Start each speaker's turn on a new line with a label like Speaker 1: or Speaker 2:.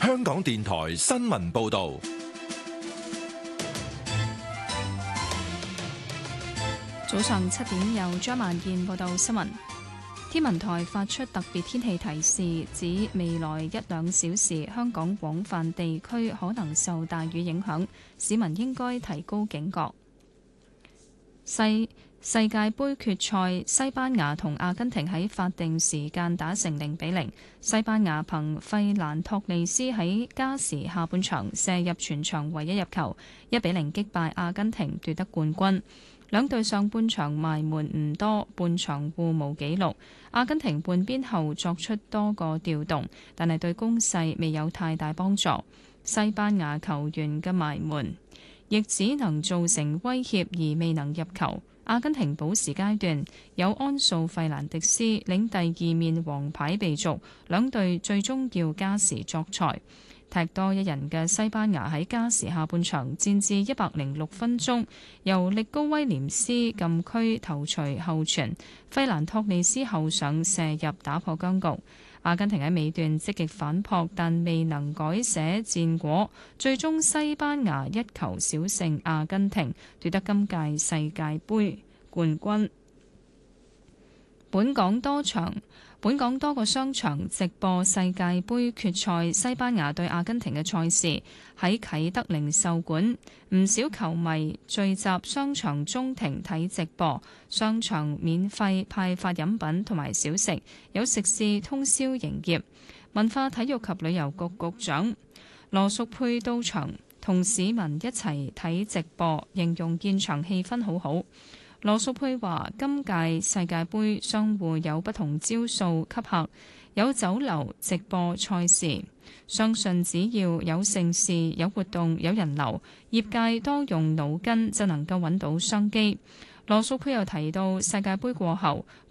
Speaker 1: 香港電台新聞報道。
Speaker 2: 早上7點，由張萬燕報道新聞。天文台發出特別天氣提示，指未來1-2小時香港廣泛地區可能受大雨影響，市民應該提高警覺。世界盃決賽，西班牙同阿根廷喺法定時間打成0-0。西班牙憑費蘭托利斯喺加時下半場射入全場唯一入球，1-0擊敗阿根廷奪得冠軍。兩隊上半場埋門唔多，半場互無紀錄。阿根廷換邊後作出多個調動，但係對攻勢未有太大幫助。西班牙球員嘅埋門亦只能造成威脅而未能入球。阿根廷補時階段有安素費蘭迪斯領第2面黃牌被逐，兩隊最終要加時作賽。踢多一人嘅西班牙喺加時下半場戰至106分鐘，由力高威廉斯禁區頭槌後傳，費蘭托利斯後上射入打破僵局。阿根廷喺尾段積極反撲，但未能改寫戰果，最終西班牙1球小勝阿根廷，奪得今屆世界盃冠軍。本港多個商場直播世界盃決賽西班牙對阿根廷嘅賽事。喺啟德零售館，唔少球迷聚集商場中庭睇直播，商場免費派發飲品同埋小食，有食肆通宵營業。文化體育及旅遊局局長羅淑佩到場同市民一齊睇直播，形容現場氣氛好好。羅淑佩話：今屆世界盃商戶有不同招數吸客，有酒樓直播賽事，相信只要有盛事、有活動、有人流，業界多用腦筋就能夠揾到商機。羅淑佩又提到世界盃過後，